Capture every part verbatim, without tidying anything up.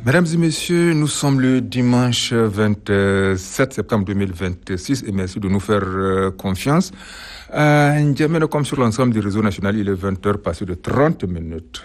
Mesdames et messieurs, nous sommes le dimanche vingt-sept septembre deux mille vingt-six et merci de nous faire euh, confiance. Euh, N'Djamena, comme sur l'ensemble du réseau national, il est vingt heures passées de trente minutes.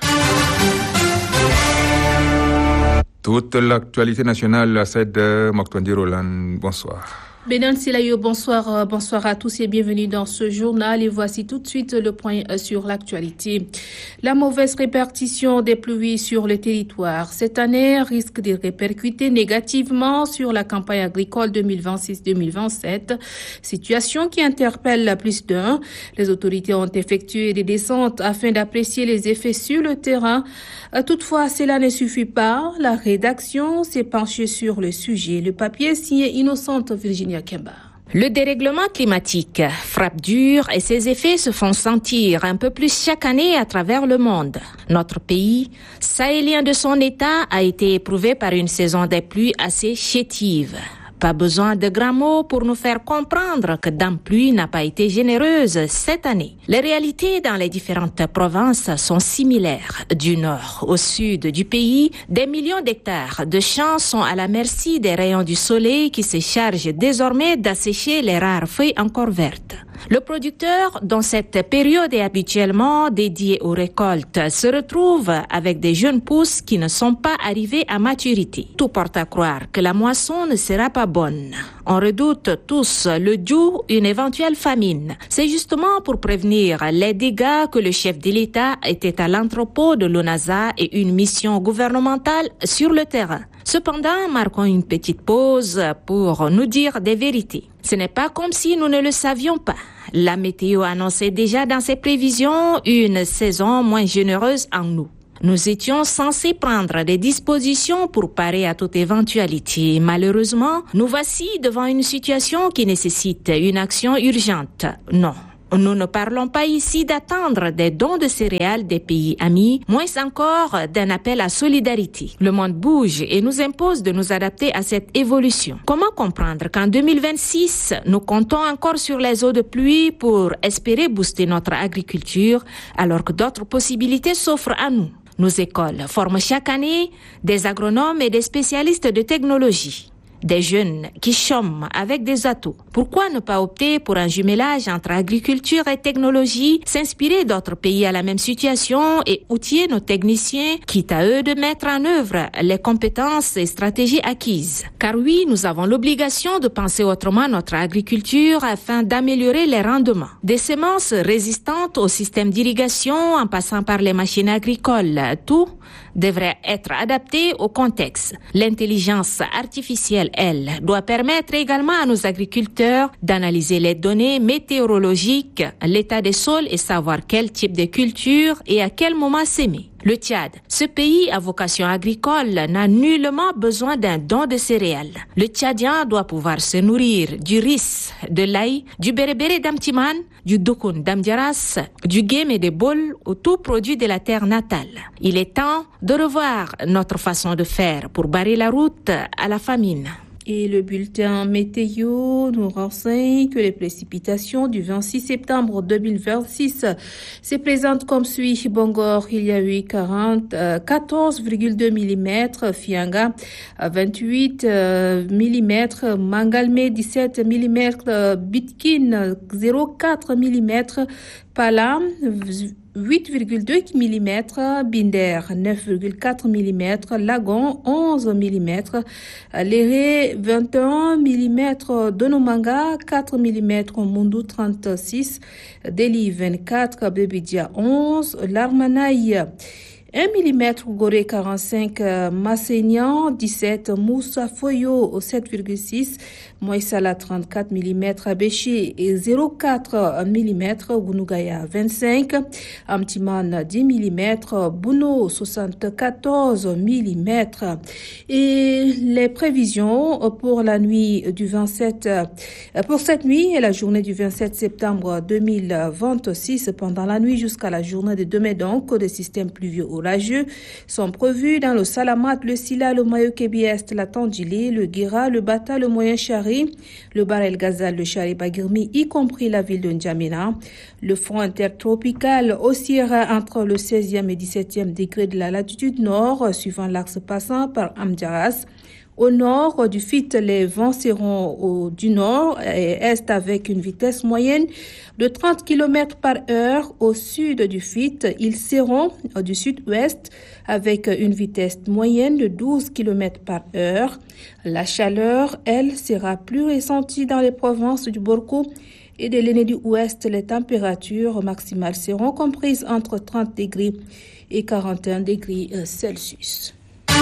Toute l'actualité nationale, Saïd Mokhtondi Roland, bonsoir. Bénan Silayo, bonsoir, bonsoir à tous et bienvenue dans ce journal. Et voici tout de suite le point sur l'actualité. La mauvaise répartition des pluies sur le territoire cette année risque de répercuter négativement sur la campagne agricole deux mille vingt-six deux mille vingt-sept, situation qui interpelle plus d'un. Les autorités ont effectué des descentes afin d'apprécier les effets sur le terrain. Toutefois, cela ne suffit pas. La rédaction s'est penchée sur le sujet. Le papier signé Innocente Virginia Kemba. Le dérèglement climatique frappe dur et ses effets se font sentir un peu plus chaque année à travers le monde. Notre pays, sahélien de son état, a été éprouvé par une saison des pluies assez chétive. Pas besoin de grands mots pour nous faire comprendre que Dame Pluie n'a pas été généreuse cette année. Les réalités dans les différentes provinces sont similaires. Du nord au sud du pays, des millions d'hectares de champs sont à la merci des rayons du soleil qui se chargent désormais d'assécher les rares feuilles encore vertes. Le producteur, dont cette période est habituellement dédiée aux récoltes, se retrouve avec des jeunes pousses qui ne sont pas arrivées à maturité. Tout porte à croire que la moisson ne sera pas bonne. On redoute tous le dû, une éventuelle famine. C'est justement pour prévenir les dégâts que le chef de l'État était à l'entrepôt de l'ONASA et une mission gouvernementale sur le terrain. Cependant, marquons une petite pause pour nous dire des vérités. Ce n'est pas comme si nous ne le savions pas. La météo annonçait déjà dans ses prévisions une saison moins généreuse en nous. Nous étions censés prendre des dispositions pour parer à toute éventualité. Malheureusement, nous voici devant une situation qui nécessite une action urgente. Non. Nous ne parlons pas ici d'attendre des dons de céréales des pays amis, moins encore d'un appel à solidarité. Le monde bouge et nous impose de nous adapter à cette évolution. Comment comprendre qu'en deux mille vingt-six, nous comptons encore sur les eaux de pluie pour espérer booster notre agriculture, alors que d'autres possibilités s'offrent à nous? Nos écoles forment chaque année des agronomes et des spécialistes de technologie. Des jeunes qui chôment avec des atouts. Pourquoi ne pas opter pour un jumelage entre agriculture et technologie, s'inspirer d'autres pays à la même situation et outiller nos techniciens, quitte à eux de mettre en œuvre les compétences et stratégies acquises? Car oui, nous avons l'obligation de penser autrement notre agriculture afin d'améliorer les rendements. Des semences résistantes au système d'irrigation en passant par les machines agricoles, tout devrait être adapté au contexte. L'intelligence artificielle, elle, doit permettre également à nos agriculteurs d'analyser les données météorologiques, l'état des sols et savoir quel type de culture et à quel moment s'aimer. Le Tchad, ce pays à vocation agricole, n'a nullement besoin d'un don de céréales. Le Tchadien doit pouvoir se nourrir du riz, de l'ail, du bérébéré d'Amtiman, du doukoun d'Amdiaras, du guém et des boules ou tout produit de la terre natale. Il est temps de revoir notre façon de faire pour barrer la route à la famine. Et le bulletin météo nous renseigne que les précipitations du vingt-six septembre deux mille vingt-six se présentent comme suit. Bangor, il y a eu quarante, euh, quatorze virgule deux millimètres. Fianga, vingt-huit euh, millimètres. Mangalmé, dix-sept millimètres. Bitkin, zéro virgule quatre millimètres. Pala, huit virgule deux millimètres, Binder neuf virgule quatre millimètres, Lagon onze millimètres, Léré vingt et un millimètres, Donomanga quatre millimètres, Mundu trente-six, Deli vingt-quatre, Bebidia onze, Larmanaï un millimètre, Gorée quarante-cinq, Massénian dix-sept, Moussa Foyo sept virgule six, Moïsala trente-quatre millimètres, Béché et zéro virgule quatre millimètres, Gounugaya vingt-cinq, Amtiman dix millimètres, Bouno soixante-quatorze millimètres. Et les prévisions pour la nuit du vingt-sept, pour cette nuit et la journée du vingt-sept septembre deux mille vingt-six, pendant la nuit jusqu'à la journée de demain donc, des systèmes pluvieux fourrageux sont prévus dans le Salamat, le Sila, le Mayo-Kébi-Est, la Tandjili, le Guira, le Bata, le Moyen-Chari, le Bar El Ghazal, le Chari-Bagirmi, y compris la ville de N'Djamena. Le front intertropical oscillera entre le seizième et dix-septième degré de la latitude nord, suivant l'axe passant par Amdjaras. Au nord du F I T, les vents seront au, du nord et est avec une vitesse moyenne de trente kilomètres par heure. Au sud du F I T, ils seront du sud-ouest avec une vitesse moyenne de douze kilomètres par heure. La chaleur, elle, sera plus ressentie dans les provinces du Borkou et de l'Aîné du Ouest. Les températures maximales seront comprises entre trente degrés et quarante et un degrés Celsius.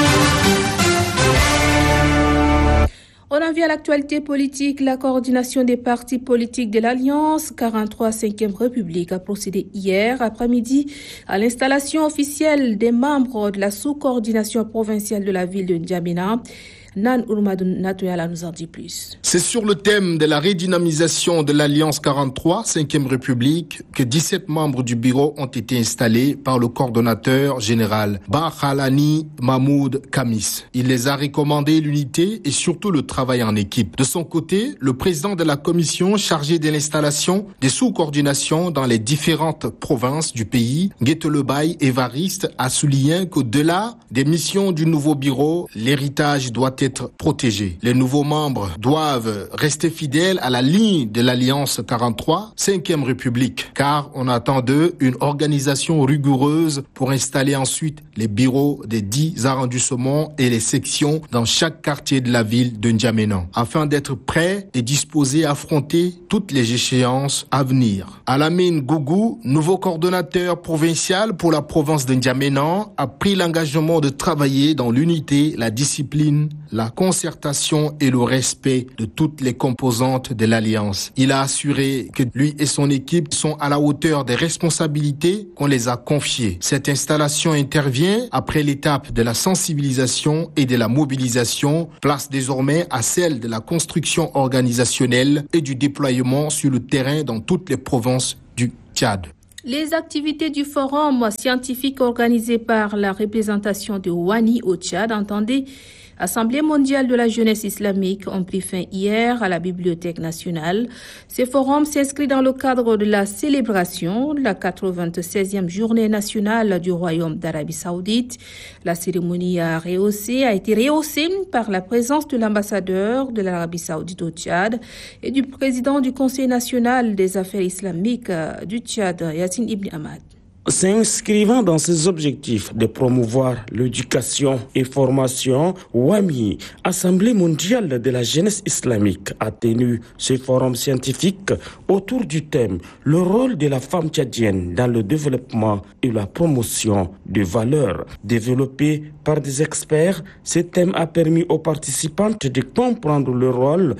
On en vient à l'actualité politique. La coordination des partis politiques de l'Alliance quarante-trois cinquième République a procédé hier après-midi à l'installation officielle des membres de la sous-coordination provinciale de la ville de N'Djamena. Nan Oumadou Natoyala nous en dit plus. C'est sur le thème de la redynamisation de l'Alliance quarante-trois cinquième République que dix-sept membres du bureau ont été installés par le coordonnateur général Bakhalani Mahmoud Kamis. Il les a recommandé l'unité et surtout le travail en équipe. De son côté, le président de la commission chargée de l'installation des sous-coordinations dans les différentes provinces du pays, Guettelebay Évariste, a souligné qu'au-delà des missions du nouveau bureau, l'héritage doit être protégé. Les nouveaux membres doivent rester fidèles à la ligne de l'Alliance quarante-trois cinquième République, car on attend d'eux une organisation rigoureuse pour installer ensuite les bureaux des dix arrondissements et les sections dans chaque quartier de la ville de N'Djamena, afin d'être prêts et disposés à affronter toutes les échéances à venir. Alamine Gougou, nouveau coordonnateur provincial pour la province de N'Djamena, a pris l'engagement de travailler dans l'unité, la discipline, la concertation et le respect de toutes les composantes de l'Alliance. Il a assuré que lui et son équipe sont à la hauteur des responsabilités qu'on les a confiées. Cette installation intervient après l'étape de la sensibilisation et de la mobilisation, place désormais à celle de la construction organisationnelle et du déploiement sur le terrain dans toutes les provinces du Tchad. Les activités du forum scientifique organisé par la représentation de Wani au Tchad, entendez Assemblée mondiale de la jeunesse islamique, ont pris fin hier à la Bibliothèque nationale. Ce forum s'inscrit dans le cadre de la célébration de la quatre-vingt-seizième journée nationale du Royaume d'Arabie Saoudite. La cérémonie a, rehaussé, a été rehaussée par la présence de l'ambassadeur de l'Arabie Saoudite au Tchad et du président du Conseil national des affaires islamiques du Tchad, Yassine Ibn Ahmad. S'inscrivant dans ses objectifs de promouvoir l'éducation et formation, WAMI, Assemblée mondiale de la jeunesse islamique, a tenu ce forum scientifique autour du thème « Le rôle de la femme tchadienne dans le développement et la promotion des valeurs ». Développé par des experts, ce thème a permis aux participantes de comprendre le rôle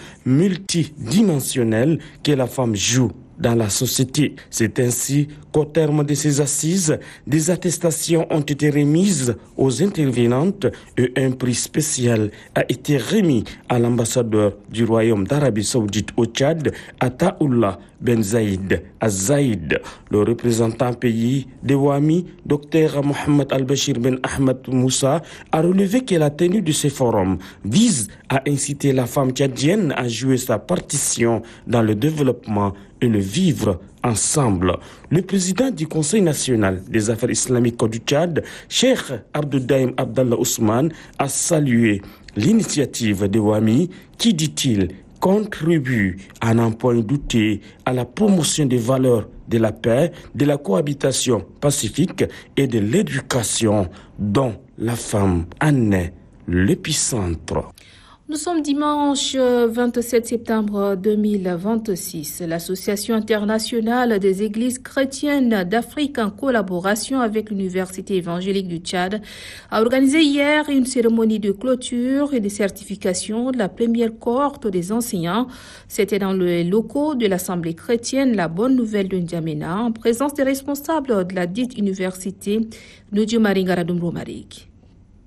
multidimensionnel que la femme joue dans la société. C'est ainsi qu'au terme de ces assises, des attestations ont été remises aux intervenantes et un prix spécial a été remis à l'ambassadeur du Royaume d'Arabie Saoudite au Tchad, Ataoullah Ben Zaïd Az-Zaïd. Le représentant pays de WAMI, Dr Mohamed Al-Bashir Ben Ahmed Moussa, a relevé que la tenue de ce forum vise à inciter la femme tchadienne à jouer sa partition dans le développement et le vivre ensemble. Le président du Conseil national des affaires islamiques du Tchad, Cheikh Abdoudaïm Abdallah Ousmane, a salué l'initiative de WAMI qui, dit-il, contribue à n'en point douter à la promotion des valeurs de la paix, de la cohabitation pacifique et de l'éducation dont la femme en est l'épicentre. Nous sommes dimanche vingt-sept septembre deux mille vingt-six. L'Association internationale des églises chrétiennes d'Afrique, en collaboration avec l'Université évangélique du Tchad, a organisé hier une cérémonie de clôture et de certification de la première cohorte des enseignants. C'était dans les locaux de l'Assemblée chrétienne La Bonne Nouvelle de N'Djamena, en présence des responsables de la dite université, Nodjo Maringara Dumro Marik.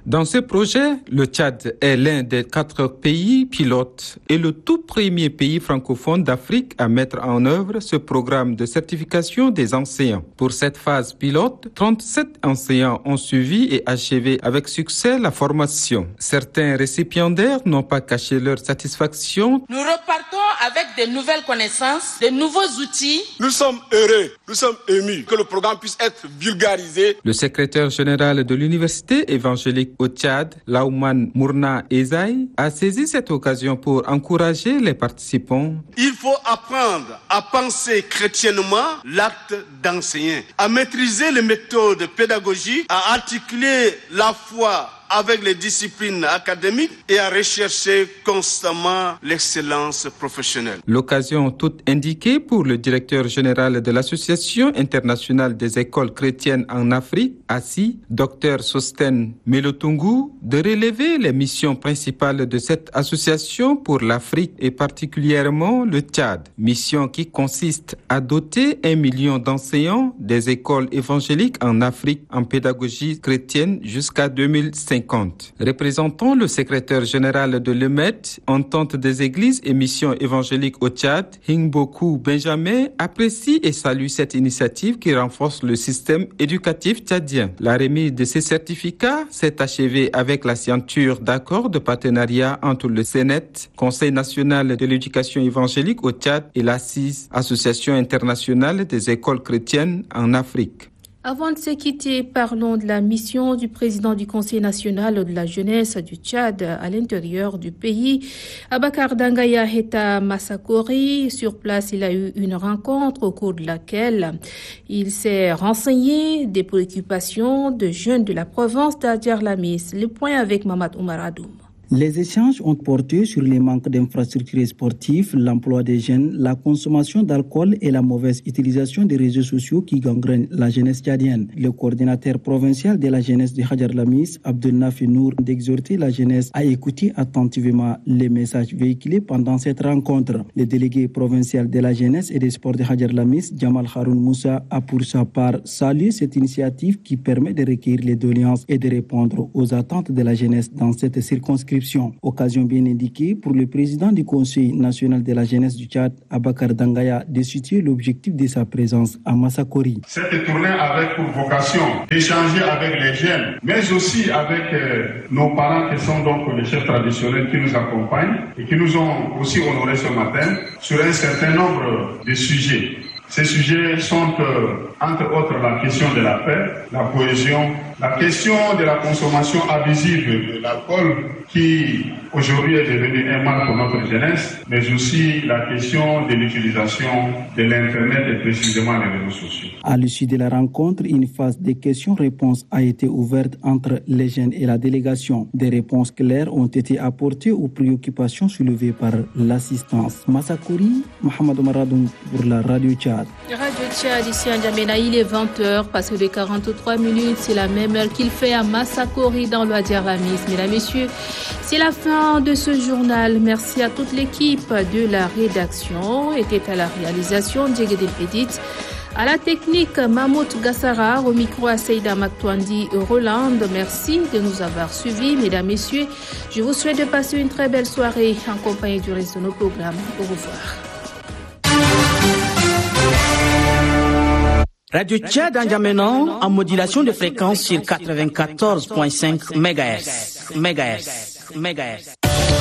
Dans ce projet, le Tchad est l'un des quatre pays pilotes et le tout premier pays francophone d'Afrique à mettre en œuvre ce programme de certification des enseignants. Pour cette phase pilote, trente-sept enseignants ont suivi et achevé avec succès la formation. Certains récipiendaires n'ont pas caché leur satisfaction. Nous repartons avec de nouvelles connaissances, de nouveaux outils. Nous sommes heureux, nous sommes émus que le programme puisse être vulgarisé. Le secrétaire général de l'université évangélique au Tchad, Laouman Mourna Ezaï, a saisi cette occasion pour encourager les participants. Il faut apprendre à penser chrétiennement l'acte d'enseigner, à maîtriser les méthodes pédagogiques, à articuler la foi avec les disciplines académiques et à rechercher constamment l'excellence professionnelle. L'occasion toute indiquée pour le directeur général de l'Association internationale des écoles chrétiennes en Afrique, A S I, Dr Sosten Melotungu, de relever les missions principales de cette association pour l'Afrique et particulièrement le Tchad. Mission qui consiste à doter un million d'enseignants des écoles évangéliques en Afrique en pédagogie chrétienne jusqu'à deux mille cinquante. Représentant le secrétaire général de l'E M E T, Entente des églises et missions évangéliques au Tchad, Hingboku Benjamin, apprécie et salue cette initiative qui renforce le système éducatif tchadien. La remise de ces certificats s'est achevée avec la signature d'accords de partenariat entre le C N E T, Conseil national de l'éducation évangélique au Tchad, et l'A S I S, Association internationale des écoles chrétiennes en Afrique. Avant de se quitter, parlons de la mission du président du Conseil national de la jeunesse du Tchad à l'intérieur du pays. Abakar Dangaya est à Massakori. Sur place, il a eu une rencontre au cours de laquelle il s'est renseigné des préoccupations de jeunes de la province d'Adjar-Lamis. Le point avec Mamad Oumar Adoum. Les échanges ont porté sur les manques d'infrastructures sportives, l'emploi des jeunes, la consommation d'alcool et la mauvaise utilisation des réseaux sociaux qui gangrènent la jeunesse tchadienne. Le coordinateur provincial de la jeunesse de Hadjar-Lamis, Abdelnafi Nour, d'exhorter la jeunesse à écouter attentivement les messages véhiculés pendant cette rencontre. Le délégué provincial de la jeunesse et des sports de Hadjar-Lamis, Jamal Haroun Moussa, a pour sa part salué cette initiative qui permet de recueillir les doléances et de répondre aux attentes de la jeunesse dans cette circonscription. Occasion bien indiquée pour le président du Conseil national de la jeunesse du Tchad, Abakar Dangaya, de situer l'objectif de sa présence à Massakori. Cette tournée avait pour vocation d'échanger avec les jeunes, mais aussi avec euh, nos parents qui sont donc les chefs traditionnels qui nous accompagnent et qui nous ont aussi honorés ce matin sur un certain nombre de sujets. Ces sujets sont, euh, entre autres, la question de la paix, la cohésion, la question de la consommation abusive de l'alcool qui aujourd'hui est devenu un mal pour notre jeunesse, mais aussi la question de l'utilisation de l'Internet et précisément les réseaux sociaux. À l'issue de la rencontre, une phase de questions-réponses a été ouverte entre les jeunes et la délégation. Des réponses claires ont été apportées aux préoccupations soulevées par l'assistance. Massakori, Mohamed Omaradoum pour la Radio Tchad. Radio Tchad, ici à N'Djamena, il est vingt heures, passé de quarante-trois minutes, c'est la même heure qu'il fait à Massakori dans l'Ouadjaramis. Mesdames, Messieurs, c'est la fin de ce journal. Merci à toute l'équipe de la rédaction. Était à la réalisation Djegede Petit, à la technique Mahmoud Gassara, au micro à Seïda Maktouandi Roland. Merci de nous avoir suivis, mesdames, messieurs. Je vous souhaite de passer une très belle soirée en compagnie du reste de nos programmes. Au revoir. Radio Tchad N'Djamena en modulation de fréquence sur quatre-vingt-quatorze virgule cinq mégahertz. Mégahertz. Mégahertz.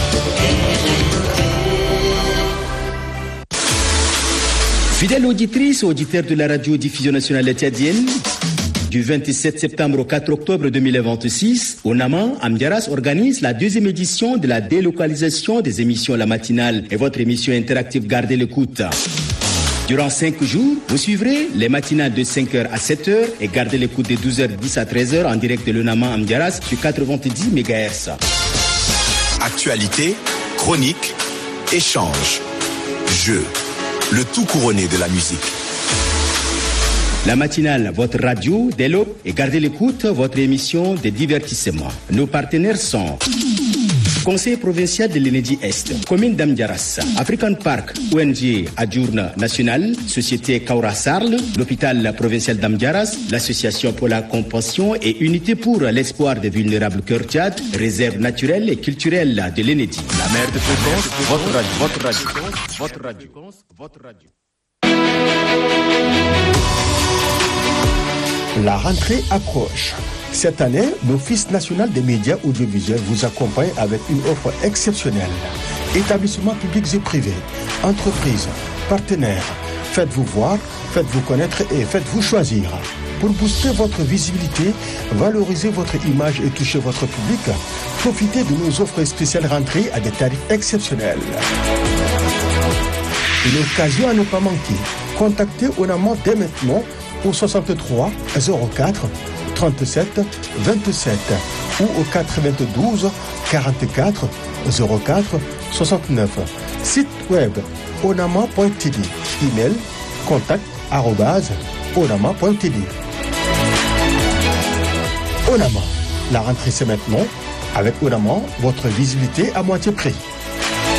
Fidèles auditrices et auditeurs de la radio-diffusion nationale tchadienne, du vingt-sept septembre au quatre octobre deux mille vingt-six, Onama Amdiaras organise la deuxième édition de la délocalisation des émissions La Matinale et votre émission interactive Gardez l'écoute. Durant cinq jours, vous suivrez les matinales de cinq heures à sept heures et gardez l'écoute de douze heures dix à treize heures en direct de l'Onama Amdiaras sur quatre-vingt-dix mégahertz. Actualité, chronique, échange, jeu, le tout couronné de la musique. La matinale, votre radio, développe et gardez l'écoute, votre émission de divertissement. Nos partenaires sont Conseil provincial de l'Enedi Est, commune d'Amdiaras, African Park, O N G Adjourne National, Société Kaura Sarl, l'hôpital provincial d'Amdiaras, l'association pour la compassion et unité pour l'espoir des vulnérables Cœur Tchad, réserve naturelle et culturelle de l'Enedi. La mer de fréquence, votre radio, votre radio, votre radio, votre radio. La rentrée approche. Cette année, l'Office national des médias audiovisuels vous accompagne avec une offre exceptionnelle. Établissements publics et privés, entreprises, partenaires, faites-vous voir, faites-vous connaître et faites-vous choisir. Pour booster votre visibilité, valoriser votre image et toucher votre public, profitez de nos offres spéciales rentrées à des tarifs exceptionnels. Une occasion à ne pas manquer. Contactez Onama dès maintenant au soixante-trois zéro quatre trente-sept vingt-sept ou au quatre-vingt-douze quarante-quatre zéro quatre soixante-neuf. Site web onama point t d. Email contact arobase onama point t d. Onama, la rentrée c'est maintenant. Avec Onama, votre visibilité à moitié prix.